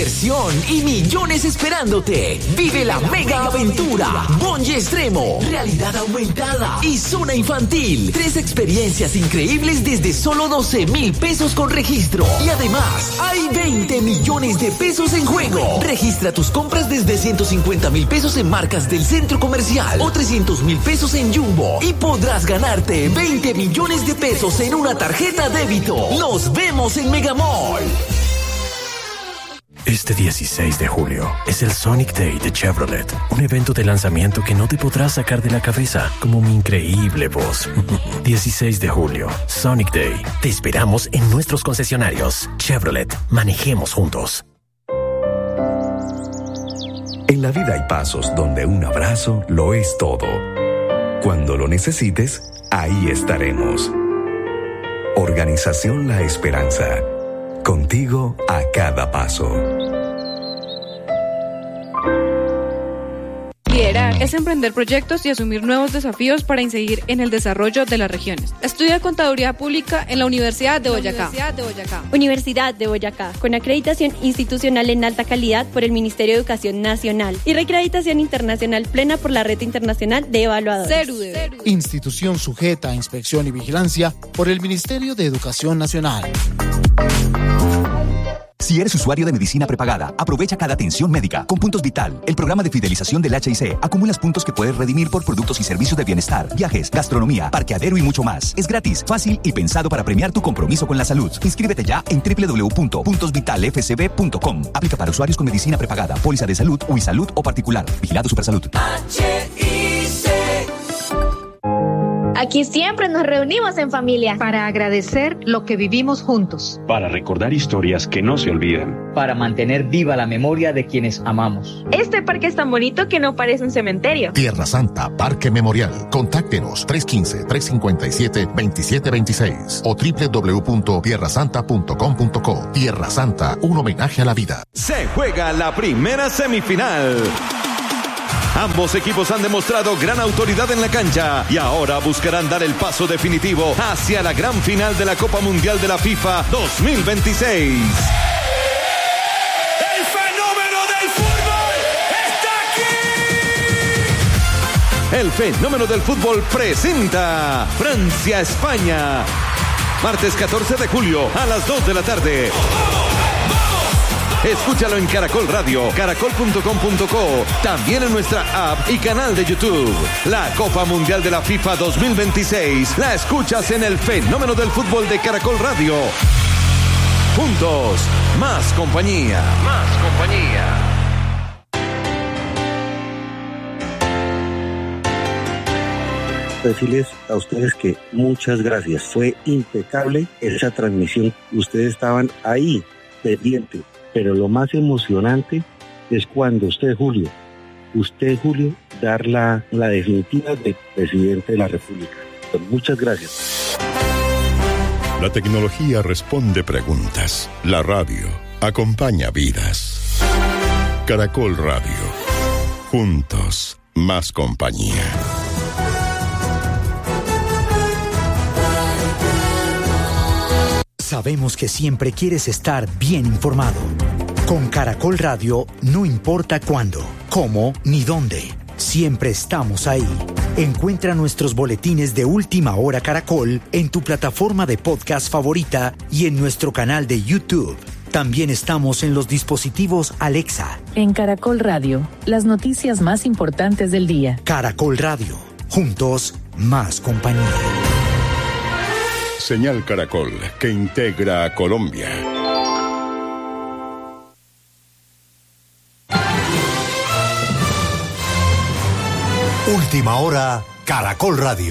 diversión y millones esperándote. Vive la mega aventura. Bungee extremo, realidad aumentada y zona infantil. 3 experiencias increíbles desde solo 12,000 pesos con registro. Y además, hay 20 millones de pesos en juego. Registra tus compras desde 150,000 pesos en marcas del centro comercial o 300,000 pesos en Jumbo. Y podrás ganarte 20 millones de pesos en una tarjeta débito. Nos vemos en Megamall. Este 16 de julio es el Sonic Day de Chevrolet, un evento de lanzamiento que no te podrás sacar de la cabeza, como mi increíble voz. 16 de julio, Sonic Day. Te esperamos en nuestros concesionarios. Chevrolet, manejemos juntos. En la vida hay pasos donde un abrazo lo es todo. Cuando lo necesites, ahí estaremos. Organización La Esperanza. Contigo a cada paso. Liderar es emprender proyectos y asumir nuevos desafíos para incidir en el desarrollo de las regiones. Estudia Contaduría Pública en la Universidad de Boyacá. Universidad de Boyacá, con acreditación institucional en alta calidad por el Ministerio de Educación Nacional y reacreditación internacional plena por la Red Internacional de Evaluadores. CERUDE. Institución sujeta a inspección y vigilancia por el Ministerio de Educación Nacional. Si eres usuario de medicina prepagada, aprovecha cada atención médica. Con Puntos Vital, el programa de fidelización del HIC, acumulas puntos que puedes redimir por productos y servicios de bienestar, viajes, gastronomía, parqueadero y mucho más. Es gratis, fácil y pensado para premiar tu compromiso con la salud. Inscríbete ya en www.puntosvitalfcb.com. Aplica para usuarios con medicina prepagada, póliza de salud, Uisalud o particular. Vigilado Supersalud. Aquí siempre nos reunimos en familia para agradecer lo que vivimos juntos, para recordar historias que no se olvidan, para mantener viva la memoria de quienes amamos. Este parque es tan bonito que no parece un cementerio. Tierra Santa Parque Memorial. Contáctenos 315-357-2726 o www.tierrasanta.com.co. Tierra Santa, un homenaje a la vida. Se juega la primera semifinal. Ambos equipos han demostrado gran autoridad en la cancha y ahora buscarán dar el paso definitivo hacia la gran final de la Copa Mundial de la FIFA 2026. ¡El fenómeno del fútbol está aquí! El fenómeno del fútbol presenta Francia-España. Martes 14 de julio a las 2 de la tarde. Escúchalo en Caracol Radio, caracol.com.co, también en nuestra app y canal de YouTube. La Copa Mundial de la FIFA 2026 la escuchas en el fenómeno del fútbol de Caracol Radio. Juntos, más compañía. Más compañía. Decirles a ustedes que muchas gracias. Fue impecable esa transmisión. Ustedes estaban ahí, pendientes. Pero lo más emocionante es cuando usted, Julio, dar la definitiva de presidente de la República. Pues muchas gracias. La tecnología responde preguntas. La radio acompaña vidas. Caracol Radio. Juntos, más compañía. Sabemos que siempre quieres estar bien informado. Con Caracol Radio, no importa cuándo, cómo ni dónde, siempre estamos ahí. Encuentra nuestros boletines de Última Hora Caracol en tu plataforma de podcast favorita y en nuestro canal de YouTube. También estamos en los dispositivos Alexa. En Caracol Radio, las noticias más importantes del día. Caracol Radio, juntos, más compañía. Señal Caracol, que integra a Colombia. Última Hora, Caracol Radio.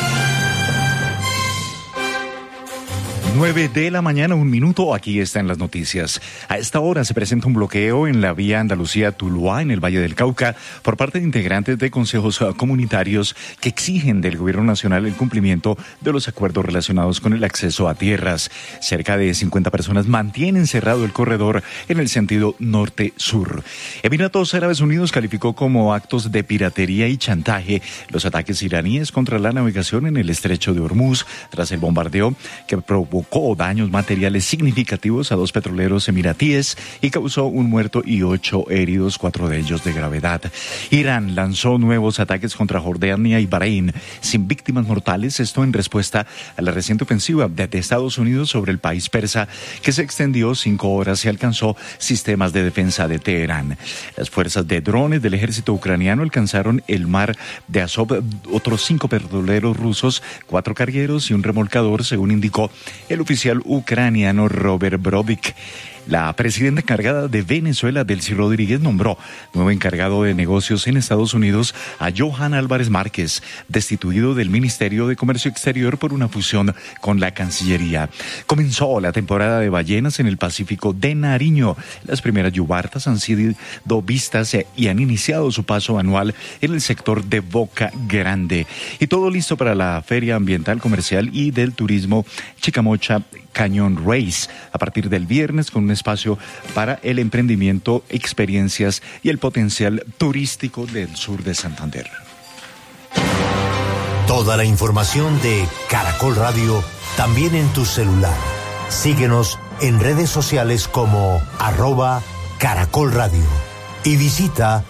9 de la mañana, 1 minuto, aquí están las noticias. A esta hora se presenta un bloqueo en la vía Andalucía-Tuluá, en el Valle del Cauca, por parte de integrantes de consejos comunitarios que exigen del Gobierno Nacional el cumplimiento de los acuerdos relacionados con el acceso a tierras. Cerca de 50 personas mantienen cerrado el corredor en el sentido norte-sur. Emiratos Árabes Unidos calificó como actos de piratería y chantaje los ataques iraníes contra la navegación en el estrecho de Hormuz, tras el bombardeo que provocó provocó daños materiales significativos a 2 petroleros emiratíes y causó 1 muerto y 8 heridos, 4 de ellos de gravedad. Irán lanzó nuevos ataques contra Jordania y Bahrein sin víctimas mortales, esto en respuesta a la reciente ofensiva de Estados Unidos sobre el país persa, que se extendió 5 horas y alcanzó sistemas de defensa de Teherán. Las fuerzas de drones del ejército ucraniano alcanzaron el mar de Azov, otros 5 petroleros rusos, 4 cargueros y un remolcador, según indicó el oficial ucraniano Robert Brodik. La presidenta encargada de Venezuela, Delcy Rodríguez, nombró nuevo encargado de negocios en Estados Unidos a Johan Álvarez Márquez, destituido del Ministerio de Comercio Exterior por una fusión con la Cancillería. Comenzó la temporada de ballenas en el Pacífico de Nariño. Las primeras yubartas han sido vistas y han iniciado su paso anual en el sector de Boca Grande. Y todo listo para la Feria Ambiental, Comercial y del Turismo Chicamocha Canyon Race, a partir del viernes, con un espacio para el emprendimiento, experiencias y el potencial turístico del sur de Santander. Toda la información de Caracol Radio también en tu celular. Síguenos en redes sociales como @Caracol Radio y visita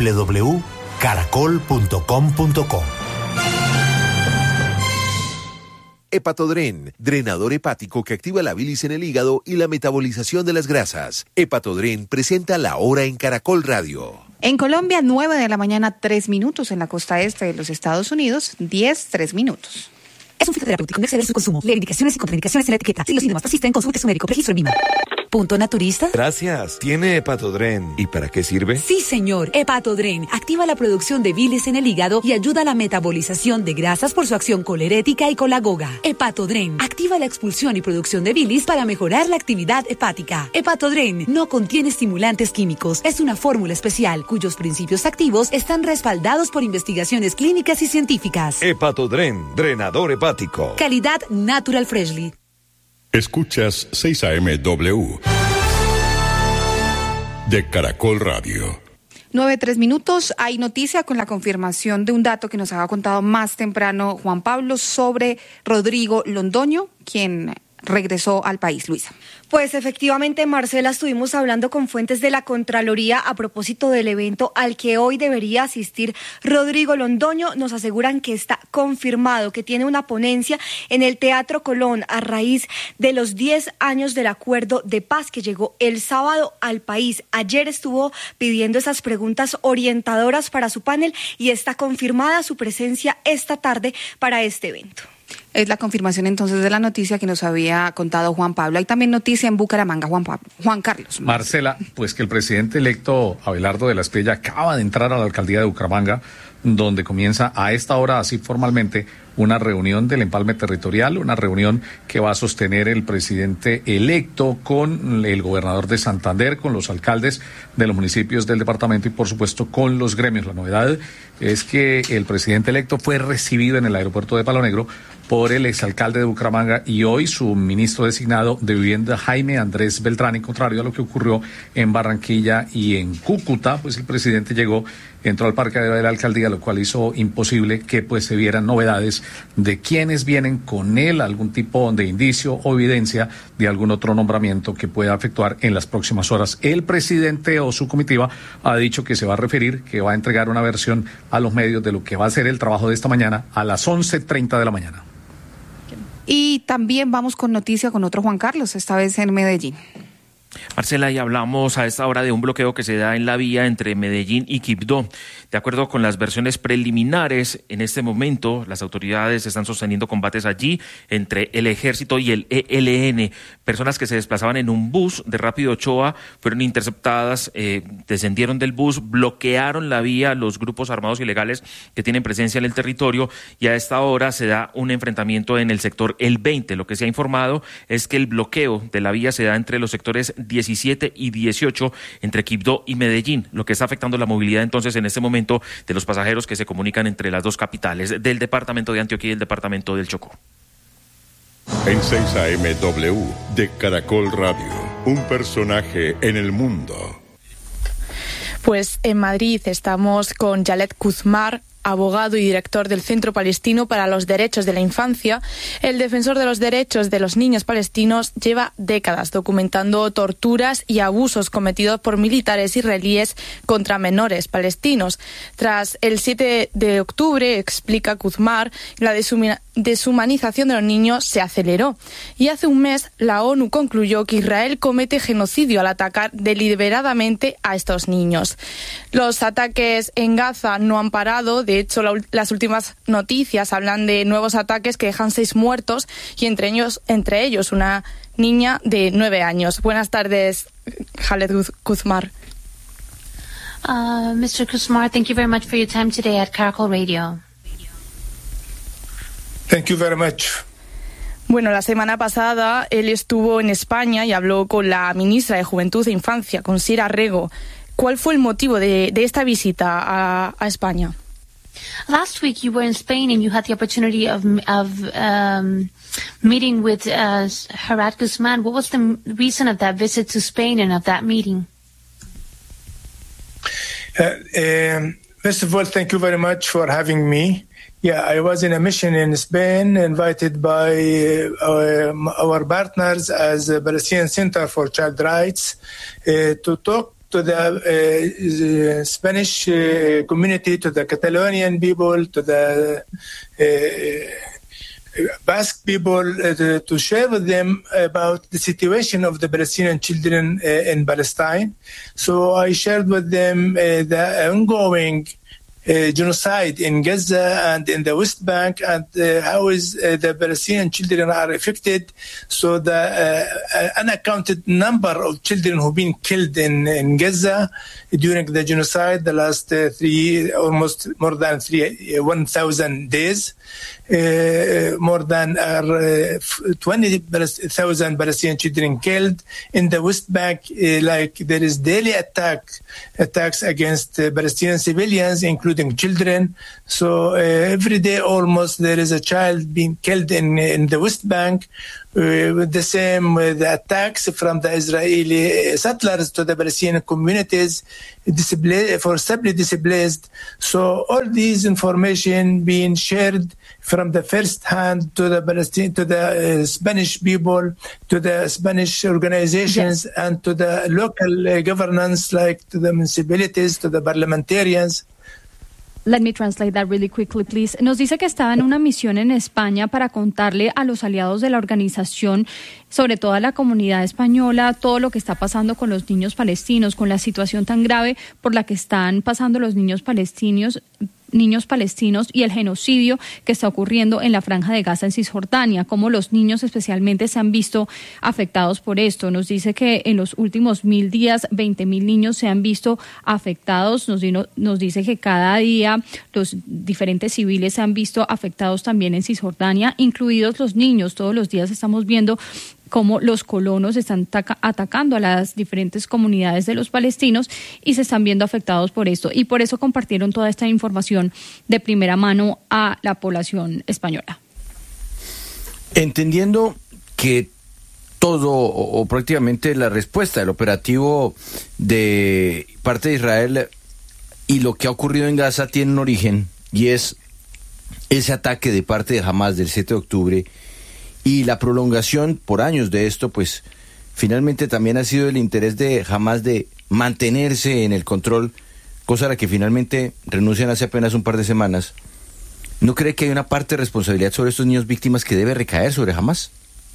www.caracol.com.co. Hepatodren, drenador hepático que activa la bilis en el hígado y la metabolización de las grasas. Hepatodren presenta La Hora en Caracol Radio. En Colombia, 9 de la mañana, 3 minutos. En la costa este de los Estados Unidos, 10, 3 minutos. Es un fitoterapéutico, no exceder su consumo. Leer indicaciones y contraindicaciones en la etiqueta. Si los síntomas persisten, consulte a su médico. Registro en VIMA. ¿Punto naturista? Gracias. ¿Tiene Hepatodren? ¿Y para qué sirve? Sí, señor. Hepatodren activa la producción de bilis en el hígado y ayuda a la metabolización de grasas por su acción colerética y colagoga. Hepatodren activa la expulsión y producción de bilis para mejorar la actividad hepática. Hepatodren no contiene estimulantes químicos. Es una fórmula especial cuyos principios activos están respaldados por investigaciones clínicas y científicas. Hepatodren, drenador hepático. Calidad Natural Freshly. Escuchas 6 AM/W de Caracol Radio. 9, 3 minutos. Hay noticia con la confirmación de un dato que nos había contado más temprano Juan Pablo sobre Rodrigo Londoño, quien regresó al país. Luisa. Pues efectivamente, Marcela, estuvimos hablando con fuentes de la Contraloría a propósito del evento al que hoy debería asistir Rodrigo Londoño. Nos aseguran que está confirmado, que tiene una ponencia en el Teatro Colón a raíz de los 10 años del acuerdo de paz que llegó el sábado al país. Ayer estuvo pidiendo esas preguntas orientadoras para su panel y está confirmada su presencia esta tarde para este evento. Es la confirmación entonces de la noticia que nos había contado Juan Pablo. Hay también noticia en Bucaramanga, Juan Carlos. Marcela, pues que el presidente electo Abelardo de la Espriella acaba de entrar a la alcaldía de Bucaramanga, donde comienza a esta hora, así formalmente, una reunión del empalme territorial, una reunión que va a sostener el presidente electo con el gobernador de Santander, con los alcaldes de los municipios del departamento y, por supuesto, con los gremios. La novedad es que el presidente electo fue recibido en el aeropuerto de Palo Negro por el exalcalde de Bucaramanga y hoy su ministro designado de Vivienda, Jaime Andrés Beltrán, y contrario a lo que ocurrió en Barranquilla y en Cúcuta, pues el presidente entró al parque de la alcaldía, lo cual hizo imposible que pues se vieran novedades de quienes vienen con él, algún tipo de indicio o evidencia de algún otro nombramiento que pueda efectuar en las próximas horas. El presidente o su comitiva ha dicho que se va a referir, que va a entregar una versión a los medios de lo que va a ser el trabajo de esta mañana a las 11:30 de la mañana. Y también vamos con noticia con otro Juan Carlos, esta vez en Medellín. Marcela, y hablamos a esta hora de un bloqueo que se da en la vía entre Medellín y Quibdó. De acuerdo con las versiones preliminares, en este momento las autoridades están sosteniendo combates allí entre el ejército y el ELN. Personas que se desplazaban en un bus de Rápido Ochoa fueron interceptadas, descendieron del bus, bloquearon la vía los grupos armados ilegales que tienen presencia en el territorio, y a esta hora se da un enfrentamiento en el sector El 20. Lo que se ha informado es que el bloqueo de la vía se da entre los sectores 17 y 18 entre Quibdó y Medellín, lo que está afectando la movilidad entonces en este momento de los pasajeros que se comunican entre las dos capitales del departamento de Antioquia y el departamento del Chocó. En 6 AM/W de Caracol Radio, un personaje en el mundo. Pues en Madrid estamos con Yalet Kuzmar, abogado y director del Centro Palestino para los Derechos de la Infancia, el defensor de los derechos de los niños palestinos lleva décadas documentando torturas y abusos cometidos por militares israelíes contra menores palestinos. Tras el 7 de octubre, explica Kuzmar, la deshumanización de los niños se aceleró y hace un mes la ONU concluyó que Israel comete genocidio al atacar deliberadamente a estos niños. Los ataques en Gaza no han parado, de hecho las últimas noticias hablan de nuevos ataques que dejan 6 muertos y entre ellos una niña de 9 años. Buenas tardes, Khaled Kuzmar. Mr. Kuzmar, thank you very much for your time today at Caracol Radio. Thank you very much. Bueno, la semana pasada él estuvo en España y habló con la ministra de Juventud e Infancia, con Sira Rego. ¿Cuál fue el motivo de esta visita a España? Last week you were in Spain and you had the opportunity of meeting with Khaled Guzman. What was the reason of that visit to Spain and of that meeting? First of all, thank you very much for having me. Yeah, I was in a mission in Spain, invited by our partners as the Palestinian Center for Child Rights to talk to the Spanish community, to the Catalonian people, to the Basque people, to share with them about the situation of the Palestinian children in Palestine. So I shared with them the ongoing genocide in Gaza and in the West Bank, and how is the Palestinian children are affected. So the unaccounted number of children who've been killed in Gaza during the genocide, the last almost more than 1,000 days. More than 20,000 Palestinian children killed in the West Bank. Like there is daily attacks against Palestinian civilians, including children. So every day almost there is a child being killed in the West Bank. With the same the attacks from the Israeli settlers to the Palestinian communities, forcibly displaced. So all these information being shared from the first hand to the Spanish people, to the Spanish organizations, yes, and to the local governance, like to the municipalities, to the parliamentarians. Let me translate that really quickly, please. Nos dice que estaba en una misión en España para contarle a los aliados de la organización, sobre todo a la comunidad española, todo lo que está pasando con los niños palestinos, con la situación tan grave por la que están pasando los niños palestinos y el genocidio que está ocurriendo en la Franja de Gaza, en Cisjordania, cómo los niños especialmente se han visto afectados por esto. Nos dice que en los últimos 1,000 días, 20,000 niños se han visto afectados. Nos dice que cada día los diferentes civiles se han visto afectados también en Cisjordania, incluidos los niños. Todos los días estamos viendo cómo los colonos están atacando a las diferentes comunidades de los palestinos y se están viendo afectados por esto. Y por eso compartieron toda esta información de primera mano a la población española. Entendiendo que todo o prácticamente la respuesta del operativo de parte de Israel y lo que ha ocurrido en Gaza tiene un origen, y es ese ataque de parte de Hamás del 7 de octubre, y la prolongación por años de esto, pues finalmente también ha sido el interés de Hamás de mantenerse en el control, cosa a la que finalmente renuncian hace apenas un par de semanas. ¿No cree que hay una parte de responsabilidad sobre estos niños víctimas que debe recaer sobre Hamás?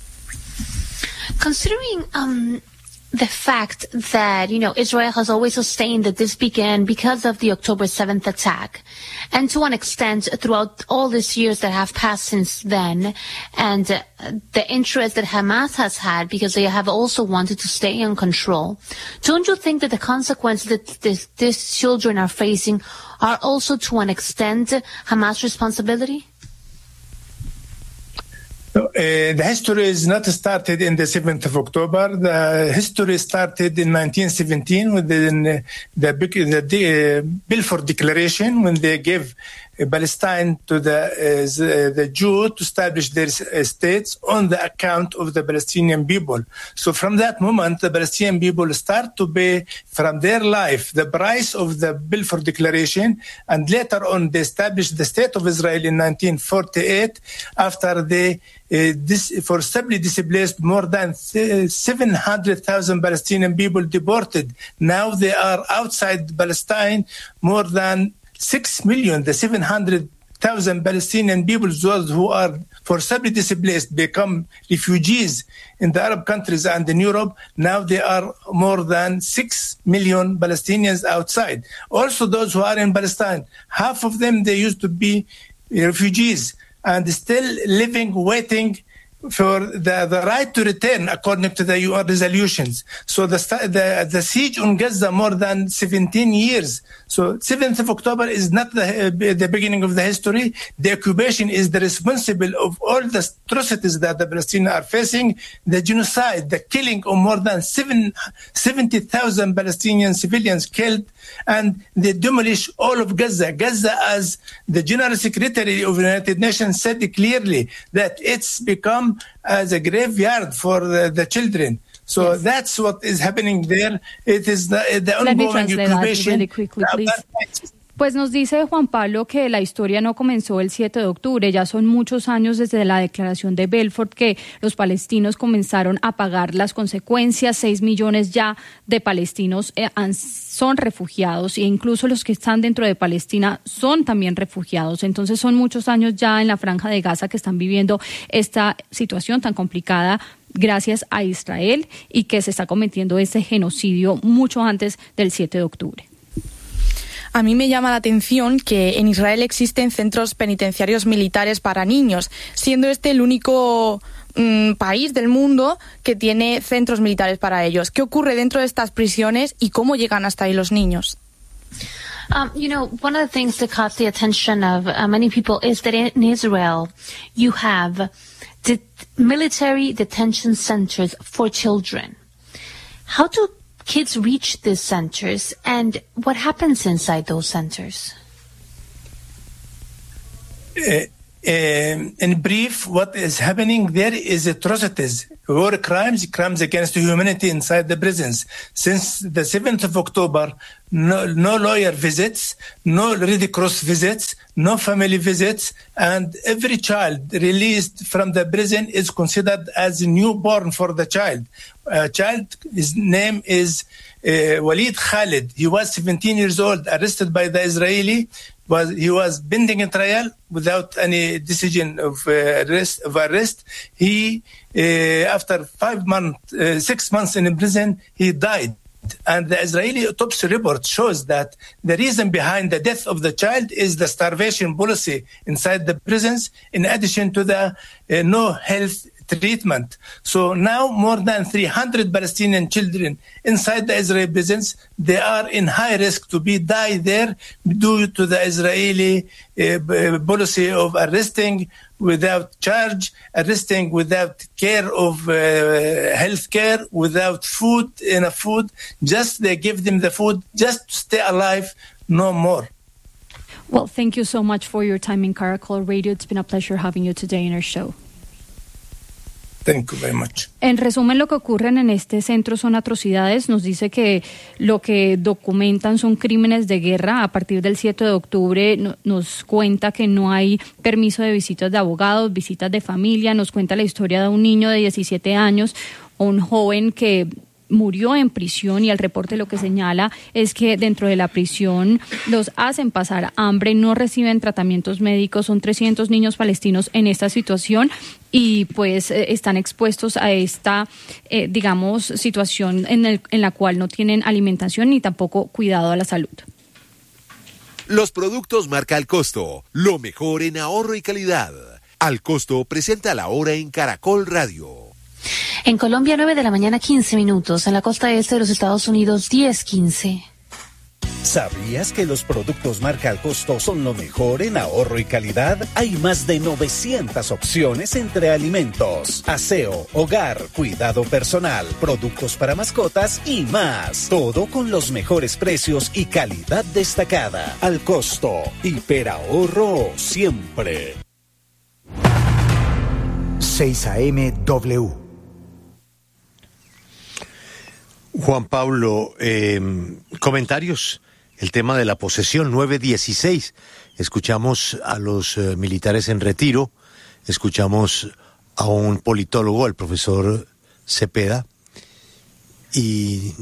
Considering the fact that, Israel has always sustained that this began because of the October 7th attack, and to an extent throughout all these years that have passed since then, and the interest that Hamas has had because they have also wanted to stay in control, don't you think that the consequences that these children are facing are also to an extent Hamas' responsibility? The history is not started in the 7th of October. The history started in 1917 with the Balfour Declaration, when they gave Palestine to the Jew to establish their states on the account of the Palestinian people. So from that moment, the Palestinian people start to pay from their life the price of the Balfour Declaration, and later on they established the State of Israel in 1948 after they forcibly displaced more than 700,000 Palestinian people deported. Now they are outside Palestine, more than 6 million. The 700,000 Palestinian people, those who are forcibly displaced, become refugees in the Arab countries and in Europe. Now there are more than 6 million Palestinians outside. Also those who are in Palestine, half of them, they used to be refugees and still living, waiting for the right to return according to the UN resolutions. So the siege on Gaza more than 17 years. So 7th of October is not the beginning of the history. The occupation is the responsible of all the atrocities that the Palestinians are facing, the genocide, the killing of more than 70,000 Palestinian civilians killed, and they demolish all of Gaza. Gaza, as the General Secretary of the United Nations said clearly, that it's become as a graveyard for the children. So yes, that's what is happening there. It is the ongoing occupation. Really quickly, Pues nos dice Juan Pablo que la historia no comenzó el 7 de octubre, ya son muchos años desde la declaración de Balfour que los palestinos comenzaron a pagar las consecuencias. 6 millones ya de palestinos son refugiados e incluso los que están dentro de Palestina son también refugiados. Entonces son muchos años ya en la Franja de Gaza que están viviendo esta situación tan complicada gracias a Israel y que se está cometiendo este genocidio mucho antes del 7 de octubre. A mí me llama la atención que en Israel existen centros penitenciarios militares para niños, siendo este el único país del mundo que tiene centros militares para ellos. ¿Qué ocurre dentro de estas prisiones y cómo llegan hasta ahí los niños? One of the things that caught the attention of many people is that in Israel you have military detention centers for children. How do kids reach these centers, and what happens inside those centers? In brief, what is happening there is atrocities, war crimes against humanity inside the prisons. Since the 7th of October, no lawyer visits, no Red Cross visits, no family visits, and every child released from the prison is considered as a newborn for the child. His name is Walid Khalid. He was 17 years old, arrested by the Israeli. He was pending in trial without any decision of arrest. He, after 6 months in prison, he died. And the Israeli autopsy report shows that the reason behind the death of the child is the starvation policy inside the prisons, in addition to the no health treatment. So now more than 300 Palestinian children inside the Israeli prisons, they are in high risk to die there due to the Israeli policy of arresting without charge, arresting without care of health care, without enough food. Just they give them the food just to stay alive, no more. Well, thank you so much for your time in Caracol Radio. It's been a pleasure having you today in our show. Thank you very much. En resumen, lo que ocurren en este centro son atrocidades. Nos dice que lo que documentan son crímenes de guerra. A partir del 7 de octubre nos cuenta que no hay permiso de visitas de abogados, visitas de familia. Nos cuenta la historia de un niño de 17 años, un joven que murió en prisión, y el reporte lo que señala es que dentro de la prisión los hacen pasar hambre, no reciben tratamientos médicos. Son 300 niños palestinos en esta situación y pues están expuestos a esta, situación en la cual no tienen alimentación ni tampoco cuidado a la salud. Los productos marca Al Costo, lo mejor en ahorro y calidad. Al Costo presenta la hora en Caracol Radio. En Colombia, 9 de la mañana, 15 minutos. En la costa este de los Estados Unidos, 10:15. ¿Sabías que los productos marca al costo son lo mejor en ahorro y calidad? Hay más de 900 opciones entre alimentos, aseo, hogar, cuidado personal, productos para mascotas y más. Todo con los mejores precios y calidad destacada. Al costo, hiperahorro siempre. 6 AM W. Juan Pablo, comentarios. El tema de la posesión, 9:16. Escuchamos a los militares en retiro, escuchamos a un politólogo, al profesor Cepeda, y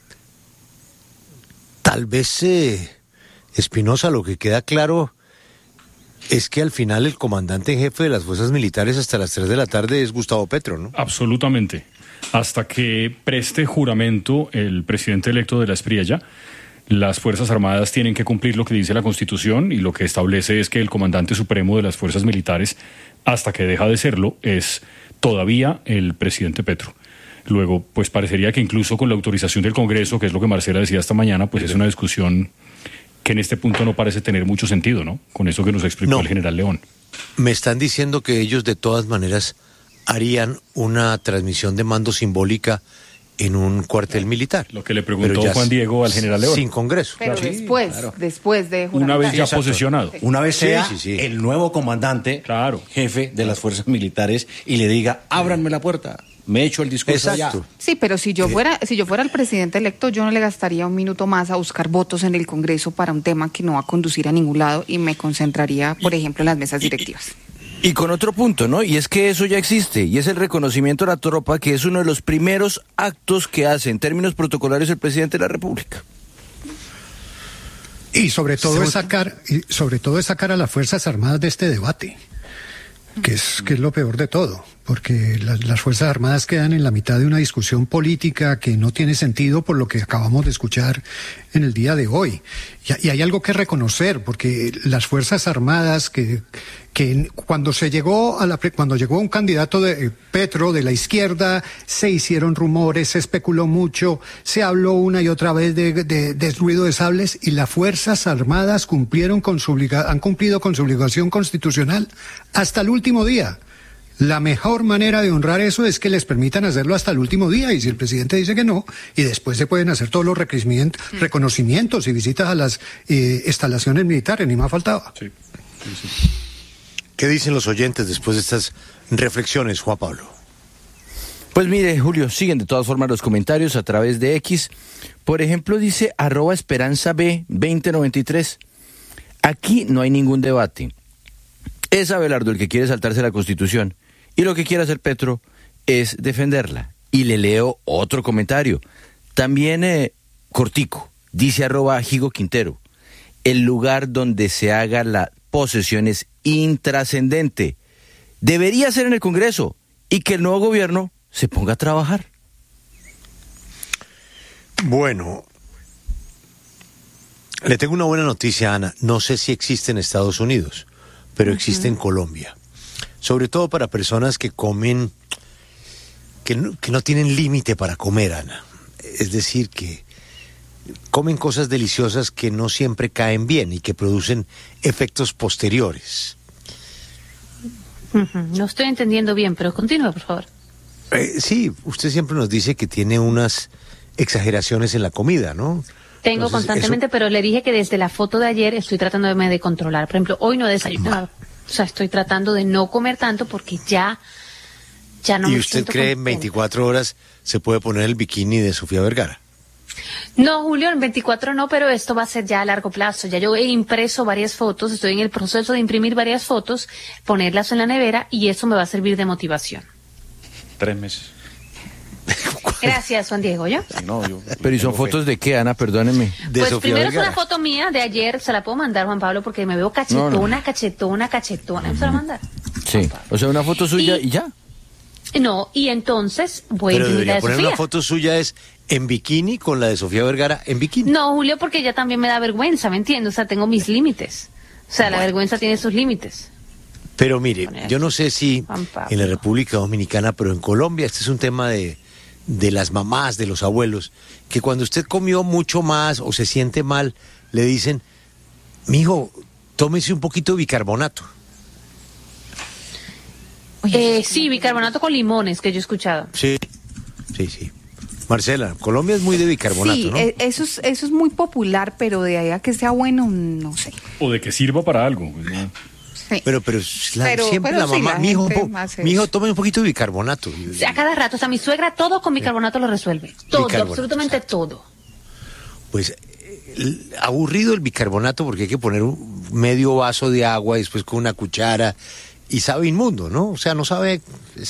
tal vez, Espinosa, lo que queda claro es que al final el comandante en jefe de las fuerzas militares hasta las 3 de la tarde es Gustavo Petro, ¿no? Absolutamente. Hasta que preste juramento el presidente electo de la Espriella, las Fuerzas Armadas tienen que cumplir lo que dice la Constitución, y lo que establece es que el comandante supremo de las fuerzas militares, hasta que deja de serlo, es todavía el presidente Petro. Luego, pues parecería que incluso con la autorización del Congreso, que es lo que Marcela decía esta mañana, pues es una discusión que en este punto no parece tener mucho sentido, ¿no? Con eso que nos explicó el general León. Me están diciendo que ellos de todas maneras harían una transmisión de mando simbólica en un cuartel militar. Lo que le preguntó Juan Diego al general León. Sin Congreso. Pero después de jurar. Una vez ya posesionado. Una vez sea el nuevo comandante, jefe de las fuerzas militares, y le diga, ábranme la puerta, me echo el discurso ya. Sí, pero si yo fuera el presidente electo, yo no le gastaría un minuto más a buscar votos en el Congreso para un tema que no va a conducir a ningún lado, y me concentraría, por ejemplo, en las mesas directivas. Y con otro punto, ¿no? Y es que eso ya existe, y es el reconocimiento a la tropa, que es uno de los primeros actos que hace en términos protocolarios el presidente de la República. Y sobre todo es sacar a las Fuerzas Armadas de este debate, que es lo peor de todo, porque las Fuerzas Armadas quedan en la mitad de una discusión política que no tiene sentido por lo que acabamos de escuchar en el día de hoy. Y hay algo que reconocer, porque las Fuerzas Armadas que cuando llegó un candidato de Petro de la izquierda, se hicieron rumores, se especuló mucho, se habló una y otra vez de ruido de sables, y las Fuerzas Armadas han cumplido con su obligación constitucional hasta el último día. La mejor manera de honrar eso es que les permitan hacerlo hasta el último día, y si el presidente dice que no, y después se pueden hacer todos los reconocimientos y visitas a las instalaciones militares, ni más faltaba. Sí. ¿Qué dicen los oyentes después de estas reflexiones, Juan Pablo? Pues mire, Julio, siguen de todas formas los comentarios a través de X. Por ejemplo, dice @esperanzab2093. Aquí no hay ningún debate. Es Abelardo el que quiere saltarse la Constitución, y lo que quiere hacer Petro es defenderla. Y le leo otro comentario, también cortico, dice @Higo Quintero. El lugar donde se haga la posesión es intrascendente. Debería ser en el Congreso, y que el nuevo gobierno se ponga a trabajar. Bueno, le tengo una buena noticia, Ana. No sé si existe en Estados Unidos, pero existe en Colombia. Sobre todo para personas que comen, que no tienen límite para comer, Ana. Es decir, que comen cosas deliciosas que no siempre caen bien y que producen efectos posteriores. No estoy entendiendo bien, pero continúa, por favor. Sí, usted siempre nos dice que tiene unas exageraciones en la comida, ¿no? Tengo Entonces, constantemente, eso... pero le dije que desde la foto de ayer estoy tratando de controlar. Por ejemplo, hoy no he desayunado. O sea, estoy tratando de no comer tanto porque ya no me siento. ¿Y usted cree en 24 horas se puede poner el bikini de Sofía Vergara? No, Julio, en 24 no, pero esto va a ser ya a largo plazo. Ya yo he impreso varias fotos, estoy en el proceso de imprimir varias fotos, ponerlas en la nevera, y eso me va a servir de motivación. 3 meses. Gracias, Juan Diego, ¿yo? Sí, no, Pero ¿y son fotos de qué, Ana? Perdóneme. Pues primero es una foto mía de ayer, se la puedo mandar, Juan Pablo, porque me veo cachetona. ¿Se la mandar? Sí, o sea, una foto suya y ya. No, y entonces voy a imprimir la de poner Sofía. una foto suya es en bikini con la de Sofía Vergara en bikini. No, Julio, porque ella también me da vergüenza, ¿me entiendes? O sea, tengo mis límites. O sea, la vergüenza tiene sus límites. Pero mire, yo no sé si en la República Dominicana, pero en Colombia este es un tema de de las mamás, de los abuelos, que cuando usted comió mucho más o se siente mal, le dicen, mijo, tómese un poquito de bicarbonato. Sí, bicarbonato con limones, que yo he escuchado. Sí. Marcela, Colombia es muy de bicarbonato, sí, ¿no? Eso es muy popular, pero de ahí a que sea bueno, no sé. O de que sirva para algo. ¿No? Sí. Pero siempre la mamá, mijo, tome un poquito de bicarbonato. A cada rato, o sea, mi suegra todo con bicarbonato lo resuelve. Todo, absolutamente todo. Pues aburrido el bicarbonato porque hay que poner un medio vaso de agua y después con una cuchara y sabe inmundo, ¿no? O sea, no sabe...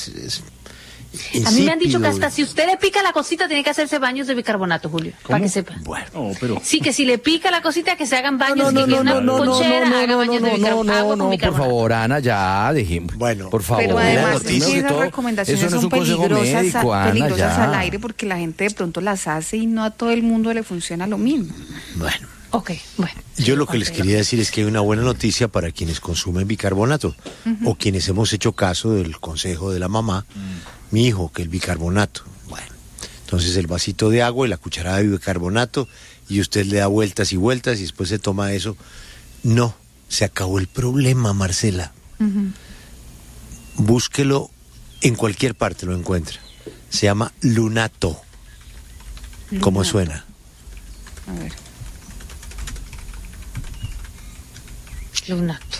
A mí me han dicho que hasta si usted le pica la cosita tiene que hacerse baños de bicarbonato, Julio. ¿Cómo? Para que sepa. Bueno, sí, que si le pica la cosita que se hagan baños, que una cochera haga baños de bicarbonato. No, por favor, Ana, ya dejemos. Bueno, por favor. Pero además esas recomendaciones eso no es son un consejo médico, Ana, peligrosas ya. al aire porque la gente de pronto las hace y no a todo el mundo le funciona lo mismo. Bueno. Ok, bueno. Yo lo que les quería decir es que hay una buena noticia para quienes consumen bicarbonato o quienes hemos hecho caso del consejo de la mamá. Mi hijo, que el bicarbonato. Bueno, entonces el vasito de agua y la cucharada de bicarbonato y usted le da vueltas y vueltas y después se toma eso. No, se acabó el problema, Marcela. Búsquelo en cualquier parte, lo encuentra. Se llama Lunato. ¿Cómo suena? A ver. Lunato.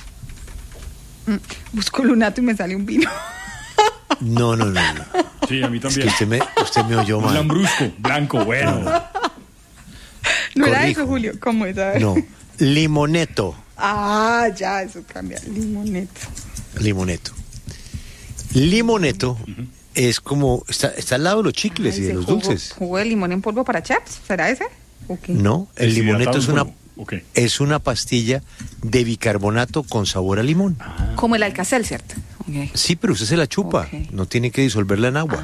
Busco Lunato y me sale un vino. No. Sí, a mí también. Es que usted me oyó mal. Un lambrusco, blanco, bueno. No era eso, Julio. ¿Cómo es? A ver. No, limoneto. Ah, ya, eso cambia. Limoneto. Limoneto es como... Está al lado de los chicles y de los dulces. ¿Jugo de limón en polvo para chaps? ¿Será ese? Okay. No, el limoneto Okay. es una pastilla de bicarbonato con sabor a limón. Como el Alka-Seltzer, ¿cierto? Okay. Sí, pero usted se la chupa. Okay. No tiene que disolverla en agua.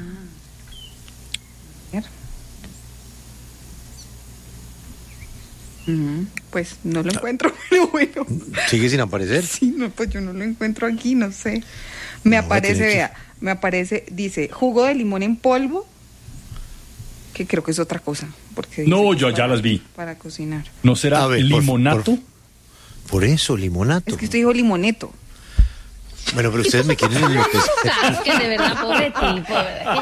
Pues no lo encuentro, pero bueno. ¿Sigue sin aparecer? Sí, no, pues yo no lo encuentro aquí, no sé. Me aparece, dice, jugo de limón en polvo, que creo que es otra cosa. Porque no, yo ya las vi. Para cocinar. ¿No será limonato? Por eso, limonato. Es que usted dijo limoneto. Bueno, pero ustedes me quieren Es que de verdad, pobre tipo,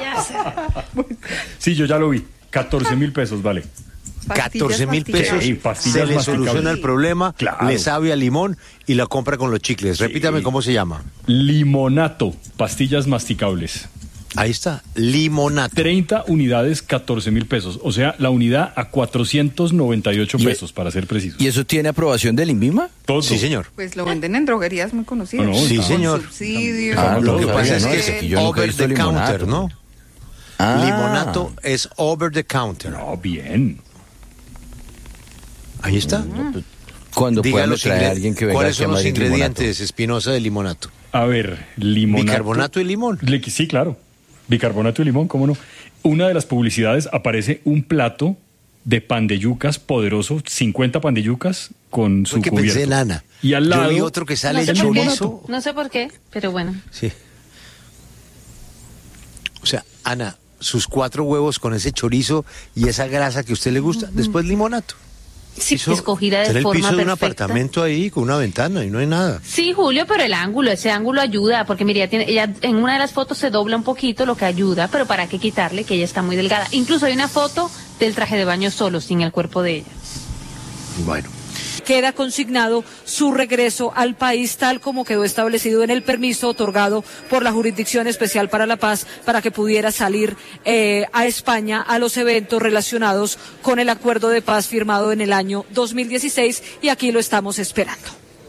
Sí, yo ya lo vi. 14,000 pesos, vale. 14,000 pesos, se le soluciona el problema, le sabe a limón y la compra con los chicles. Repítame cómo se llama. Limonato, pastillas masticables. Ahí está, limonato. 30 unidades, 14,000 pesos. O sea, la unidad a 498 pesos, para ser preciso. ¿Y eso tiene aprobación del INVIMA? Todo. Sí, señor. Pues lo venden en droguerías muy conocidas. No, sí, señor. Subsidio. Lo que pasa es que es over the counter, ¿no? Limonato es over the counter. No, bien. Ahí está. Cuando pueda traer a alguien que venga. ¿Cuáles son los ingredientes, Espinosa, de limonato? A ver, limonato. ¿Bicarbonato y limón? Sí, claro. Bicarbonato y limón, ¿cómo no? Una de las publicidades aparece un plato de pan de yucas poderoso, 50 pan de yucas con su cubierto. Pensé en Ana. Y al lado... Yo vi otro que sale chorizo. No sé por qué, pero bueno. Sí. O sea, Ana, sus 4 huevos con ese chorizo y esa grasa que a usted le gusta, después limonato. Sí, escogida de forma perfecta. En el piso de un apartamento ahí con una ventana y no hay nada. Sí, Julio, pero ese ángulo ayuda, porque mira, ella en una de las fotos se dobla un poquito, lo que ayuda, pero para qué quitarle que ella está muy delgada. Incluso hay una foto del traje de baño solo, sin el cuerpo de ella. Bueno. Queda consignado su regreso al país tal como quedó establecido en el permiso otorgado por la Jurisdicción Especial para la Paz para que pudiera salir a España a los eventos relacionados con el acuerdo de paz firmado en el año 2016 y aquí lo estamos esperando.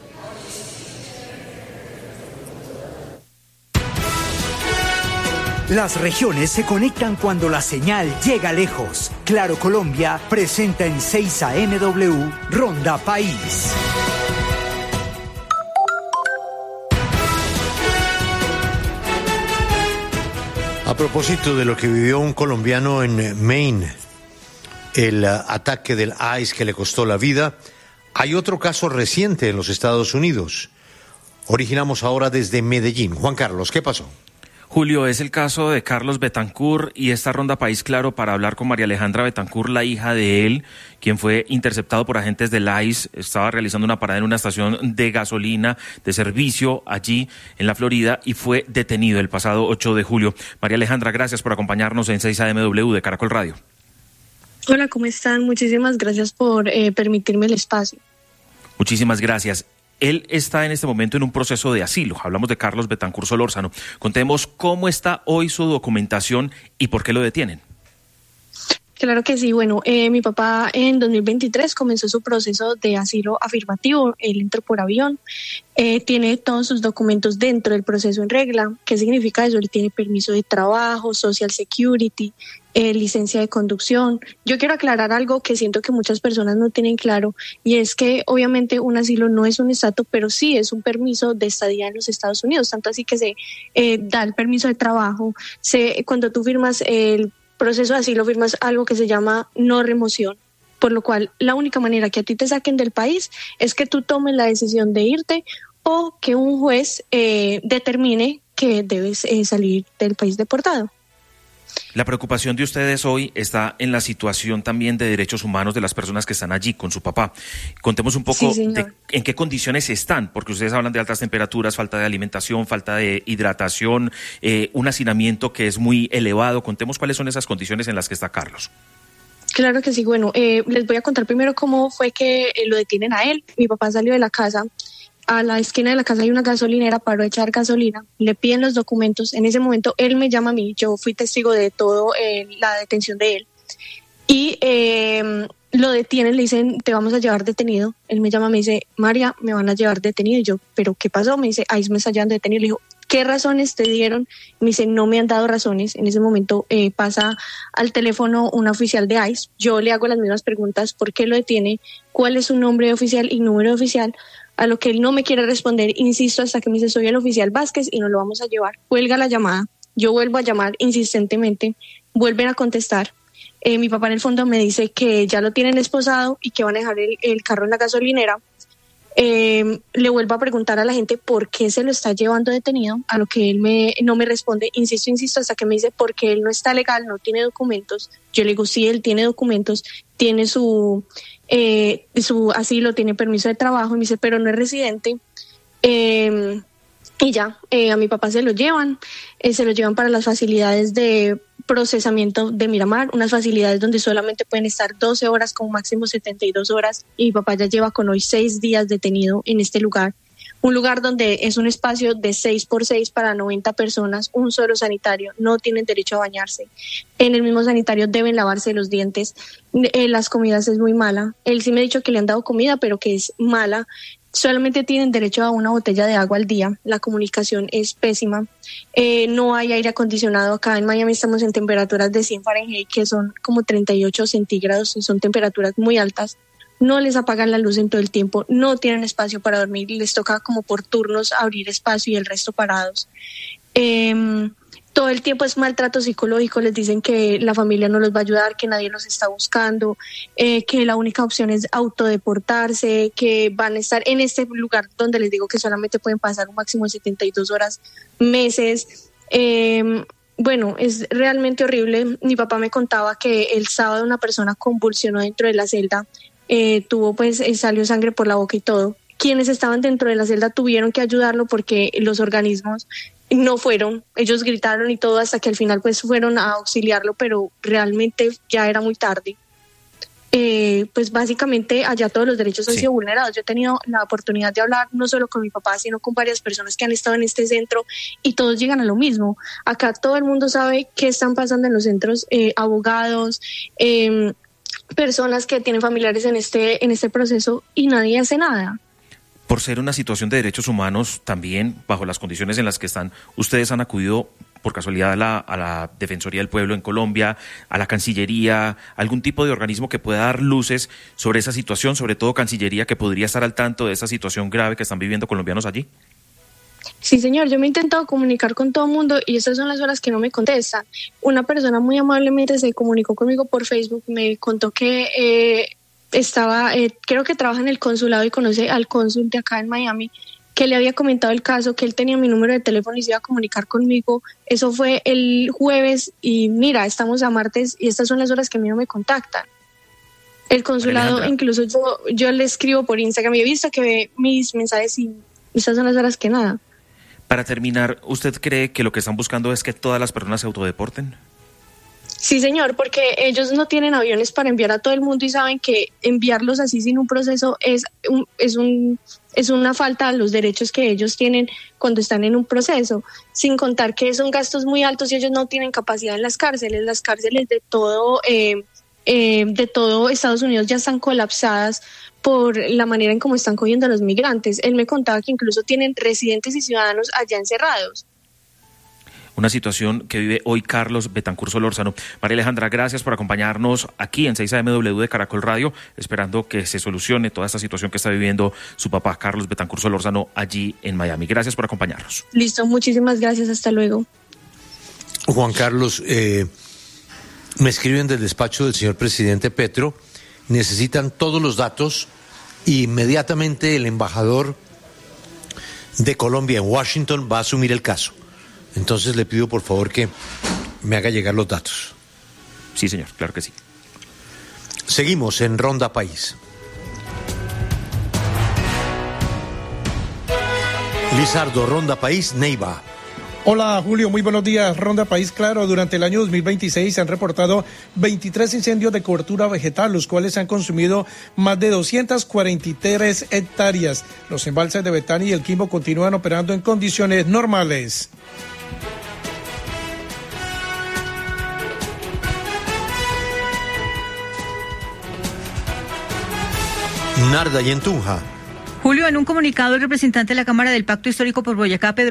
Las regiones se conectan cuando la señal llega lejos. Claro Colombia presenta en 6 AMW Ronda País. A propósito de lo que vivió un colombiano en Maine, el ataque del ICE que le costó la vida, hay otro caso reciente en los Estados Unidos. Originamos ahora desde Medellín. Juan Carlos, ¿qué pasó? Julio, es el caso de Carlos Betancur y esta ronda País Claro para hablar con María Alejandra Betancur, la hija de él, quien fue interceptado por agentes del ICE. Estaba realizando una parada en una estación de gasolina de servicio allí en la Florida y fue detenido el pasado 8 de julio. María Alejandra, gracias por acompañarnos en 6AMW de Caracol Radio. Hola, ¿cómo están? Muchísimas gracias por permitirme el espacio. Muchísimas gracias. Él está en este momento en un proceso de asilo. Hablamos de Carlos Betancur Solórzano. Contemos cómo está hoy su documentación y por qué lo detienen. Claro que sí. Bueno, mi papá en 2023 comenzó su proceso de asilo afirmativo. Él entró por avión. Tiene todos sus documentos dentro del proceso en regla. ¿Qué significa eso? Él tiene permiso de trabajo, Social Security, licencia de conducción. Yo quiero aclarar algo que siento que muchas personas no tienen claro, y es que obviamente un asilo no es un estatus, pero sí es un permiso de estadía en los Estados Unidos, tanto así que se da el permiso de trabajo. Cuando tú firmas el proceso de asilo, firmas algo que se llama no remoción, por lo cual la única manera que a ti te saquen del país es que tú tomes la decisión de irte o que un juez determine que debes salir del país deportado. La preocupación de ustedes hoy está en la situación también de derechos humanos de las personas que están allí con su papá. Contemos un poco de en qué condiciones están, porque ustedes hablan de altas temperaturas, falta de alimentación, falta de hidratación, un hacinamiento que es muy elevado. Contemos cuáles son esas condiciones en las que está Carlos. Claro que sí. Bueno, les voy a contar primero cómo fue que lo detienen a él. Mi papá salió de la casa. A la esquina de la casa hay una gasolinera, paró a echar gasolina, le piden los documentos. En ese momento él me llama a mí, yo fui testigo de todo la detención de él. Y lo detienen, le dicen, te vamos a llevar detenido. Él me llama, me dice, María, me van a llevar detenido. Y yo, ¿pero qué pasó? Me dice, ahí me está llevando detenido. Le digo, ¿qué razones te dieron? Me dice, no me han dado razones. En ese momento pasa al teléfono un oficial de ICE. Yo le hago las mismas preguntas, ¿por qué lo detiene? ¿Cuál es su nombre oficial y número oficial? A lo que él no me quiere responder, insisto, hasta que me dice, soy el oficial Vázquez y nos lo vamos a llevar. Cuelga la llamada, yo vuelvo a llamar insistentemente, vuelven a contestar. Mi papá en el fondo me dice que ya lo tienen esposado y que van a dejar el carro en la gasolinera. Le vuelvo a preguntar a la gente por qué se lo está llevando detenido, a lo que él no me responde, insisto, hasta que me dice porque él no está legal, no tiene documentos. Yo le digo, sí, él tiene documentos, tiene su asilo, tiene permiso de trabajo, y me dice, pero no es residente. Y ya, a mi papá se lo llevan para las facilidades de procesamiento de Miramar, unas facilidades donde solamente pueden estar 12 horas, como máximo 72 horas, y mi papá ya lleva con hoy 6 días detenido en este lugar. Un lugar donde es un espacio de 6x6 para 90 personas, un solo sanitario, no tienen derecho a bañarse. En el mismo sanitario deben lavarse los dientes. Las comidas es muy mala. Él sí me ha dicho que le han dado comida, pero que es mala. Solamente tienen derecho a una botella de agua al día. La comunicación es pésima. No hay aire acondicionado. Acá en Miami estamos en temperaturas de 100 Fahrenheit, que son como 38 centígrados. Son temperaturas muy altas. No les apagan la luz en todo el tiempo, no tienen espacio para dormir, les toca como por turnos abrir espacio y el resto parados. Todo el tiempo es maltrato psicológico, les dicen que la familia no los va a ayudar, que nadie los está buscando, que la única opción es autodeportarse, que van a estar en este lugar donde les digo que solamente pueden pasar un máximo de 72 horas, meses. Bueno, es realmente horrible. Mi papá me contaba que el sábado una persona convulsionó dentro de la celda. Salió sangre por la boca y todo. Quienes estaban dentro de la celda tuvieron que ayudarlo porque los organismos no fueron, ellos gritaron y todo hasta que al final pues fueron a auxiliarlo, pero realmente ya era muy tarde. Pues básicamente allá todos los derechos han sido vulnerados. Yo he tenido la oportunidad de hablar no solo con mi papá, sino con varias personas que han estado en este centro y todos llegan a lo mismo. Acá todo el mundo sabe qué están pasando en los centros, abogados, personas que tienen familiares en este proceso y nadie hace nada. Por ser una situación de derechos humanos, también bajo las condiciones en las que están, ustedes han acudido por casualidad a la Defensoría del Pueblo en Colombia, a la Cancillería, algún tipo de organismo que pueda dar luces sobre esa situación, sobre todo Cancillería, que podría estar al tanto de esa situación grave que están viviendo colombianos allí. Sí, señor, yo me he intentado comunicar con todo el mundo y estas son las horas que no me contestan. Una persona muy amablemente se comunicó conmigo por Facebook, me contó que creo que trabaja en el consulado y conoce al cónsul de acá en Miami. que le había comentado el caso, que él tenía mi número de teléfono y se iba a comunicar conmigo. Eso fue el jueves y mira, estamos a martes y estas son las horas que a mí no me contactan. El consulado, incluso yo le escribo por Instagram y he visto que ve mis mensajes y estas son las horas que nada. Para terminar, ¿usted cree que lo que están buscando es que todas las personas se autodeporten? Sí, señor, porque ellos no tienen aviones para enviar a todo el mundo y saben que enviarlos así sin un proceso es una falta a los derechos que ellos tienen cuando están en un proceso, sin contar que son gastos muy altos y ellos no tienen capacidad en las cárceles. Las cárceles de todo Estados Unidos ya están colapsadas por la manera en cómo están cogiendo a los migrantes. Él me contaba que incluso tienen residentes y ciudadanos allá encerrados. Una situación que vive hoy Carlos Betancur Solórzano. María Alejandra, gracias por acompañarnos aquí en 6am de Caracol Radio, esperando que se solucione toda esta situación que está viviendo su papá, Carlos Betancur Solórzano, allí en Miami. Gracias por acompañarnos. Listo, muchísimas gracias, hasta luego. Juan Carlos, me escriben del despacho del señor presidente Petro, necesitan todos los datos y inmediatamente el embajador de Colombia en Washington va a asumir el caso. Entonces le pido por favor que me haga llegar los datos. Sí, señor, claro que sí. Seguimos en Ronda País. Lizardo, Ronda País, Neiva. Hola Julio, muy buenos días. Ronda País Claro. Durante el año 2026 se han reportado 23 incendios de cobertura vegetal, los cuales han consumido más de 243 hectáreas. Los embalses de Betania y el Quimbo continúan operando en condiciones normales. Narda y en Tunja. Julio, en un comunicado, el representante de la Cámara del Pacto Histórico por Boyacá, Pedro